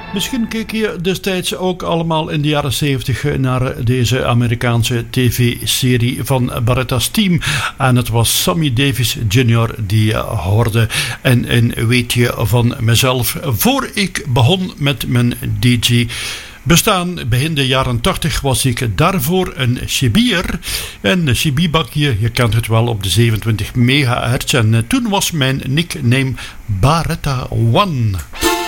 Misschien keek je destijds ook allemaal in de jaren 70 naar deze Amerikaanse tv-serie van Barretta's team. En het was Sammy Davis Jr. die je hoorde. En een weetje van mezelf. Voor ik begon met mijn DJ bestaan, begin de jaren 80, was ik daarvoor een Chibier. Een Chibibakje, je kent het wel, op de 27 megahertz. En toen was mijn nickname Barretta One.